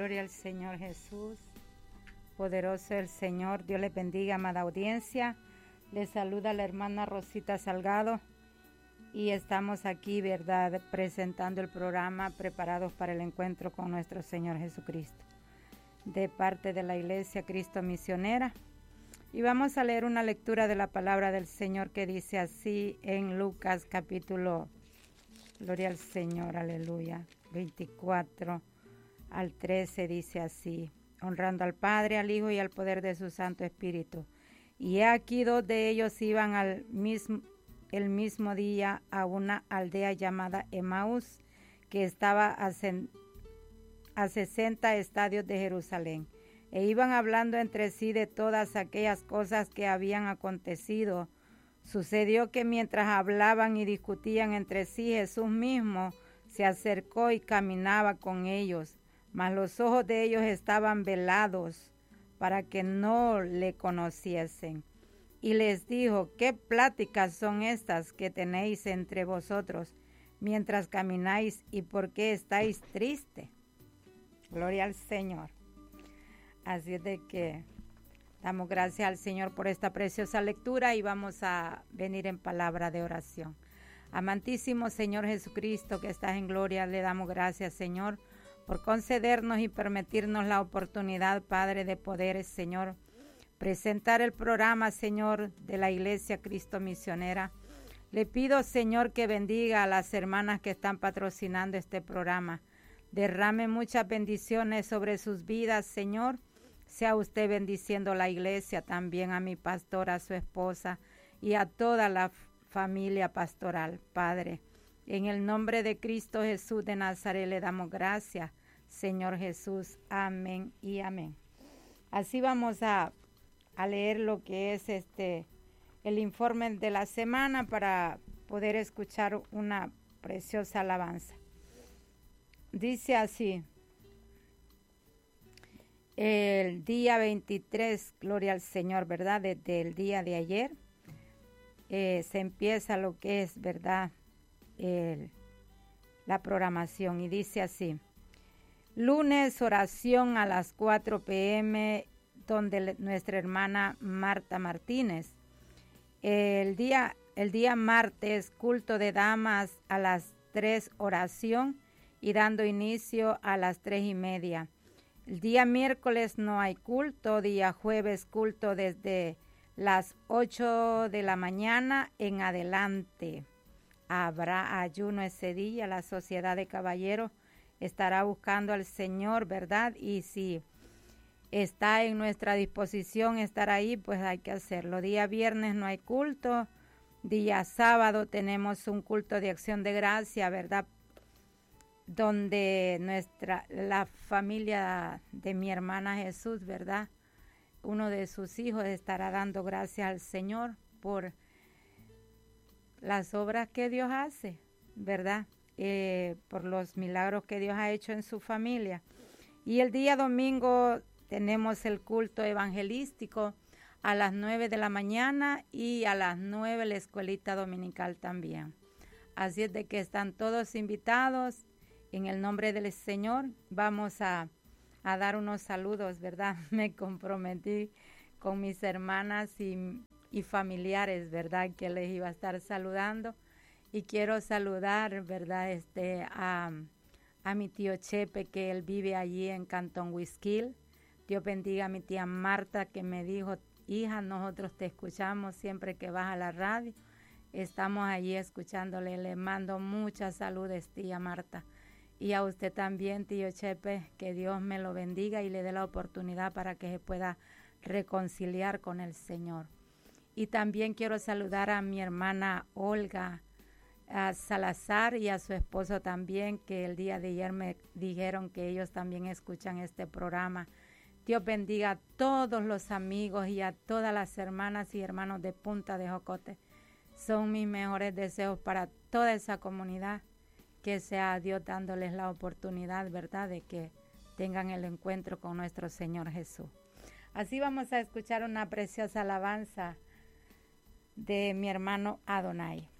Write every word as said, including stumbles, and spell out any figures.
Gloria al Señor Jesús. Poderoso el Señor. Dios les bendiga, amada audiencia. Les saluda la hermana Rosita Salgado. Y estamos aquí, ¿verdad?, presentando el programa Preparados para el Encuentro con nuestro Señor Jesucristo, de parte de la Iglesia Cristo Misionera. Y vamos a leer una lectura de la palabra del Señor que dice así en Lucas capítulo, gloria al Señor, aleluya, veinticuatro al trece, dice así: honrando al Padre, al Hijo y al poder de su Santo Espíritu. Y he aquí dos de ellos iban al mismo el mismo día a una aldea llamada Emaús, que estaba a, a sesenta estadios de Jerusalén, e iban hablando entre sí de todas aquellas cosas que habían acontecido. Sucedió que mientras hablaban y discutían entre sí, Jesús mismo se acercó y caminaba con ellos, mas los ojos de ellos estaban velados para que no le conociesen. Y les dijo: ¿qué pláticas son estas que tenéis entre vosotros mientras camináis, y por qué estáis tristes? Gloria al Señor. Así es de que damos gracias al Señor por esta preciosa lectura y vamos a venir en palabra de oración. Amantísimo Señor Jesucristo, que estás en gloria, le damos gracias, Señor, por concedernos y permitirnos la oportunidad, Padre, de poder, Señor, presentar el programa, Señor, de la Iglesia Cristo Misionera. Le pido, Señor, que bendiga a las hermanas que están patrocinando este programa. Derrame muchas bendiciones sobre sus vidas, Señor. Sea usted bendiciendo la iglesia, también a mi pastor, a su esposa y a toda la familia pastoral, Padre. En el nombre de Cristo Jesús de Nazaret le damos gracias, Señor Jesús. Amén y amén. Así vamos a a leer lo que es este el informe de la semana para poder escuchar una preciosa alabanza. Dice así: el día veintitrés, gloria al Señor, ¿verdad? Desde el día de ayer eh, se empieza lo que es, ¿verdad?, el, la programación, y dice así: lunes, oración a las cuatro p m, donde nuestra hermana Marta Martínez. El día, el día martes, culto de damas a las tres, oración, y dando inicio a las tres y media. El día miércoles no hay culto. Día jueves, culto desde las ocho de la mañana en adelante. Habrá ayuno ese día. La Sociedad de Caballeros estará buscando al Señor, ¿verdad? Y si está en nuestra disposición estar ahí, pues hay que hacerlo. Día viernes no hay culto. Día sábado tenemos un culto de acción de gracia, ¿verdad?, donde nuestra la familia de mi hermana Jesús, ¿verdad?, uno de sus hijos estará dando gracias al Señor por las obras que Dios hace, ¿verdad?, eh, por los milagros que Dios ha hecho en su familia. Y el día domingo tenemos el culto evangelístico a las nueve de la mañana y a las nueve la escuelita dominical también. Así es de que están todos invitados. En el nombre del Señor vamos a, a dar unos saludos, ¿verdad? Me comprometí con mis hermanas y, y familiares, ¿verdad?, que les iba a estar saludando. Y quiero saludar, ¿verdad?, este, a, a mi tío Chepe, que él vive allí en Cantón Huizquil. Dios bendiga a mi tía Marta, que me dijo: hija, nosotros te escuchamos siempre que vas a la radio. Estamos allí escuchándole. Le mando muchas saludes, tía Marta. Y a usted también, tío Chepe, que Dios me lo bendiga y le dé la oportunidad para que se pueda reconciliar con el Señor. Y también quiero saludar a mi hermana Olga a Salazar y a su esposo también, que el día de ayer me dijeron que ellos también escuchan este programa. Dios bendiga a todos los amigos y a todas las hermanas y hermanos de Punta de Jocote. Son mis mejores deseos para toda esa comunidad. Que sea Dios dándoles la oportunidad, ¿verdad?, de que tengan el encuentro con nuestro Señor Jesús. Así vamos a escuchar una preciosa alabanza de mi hermano Adonai.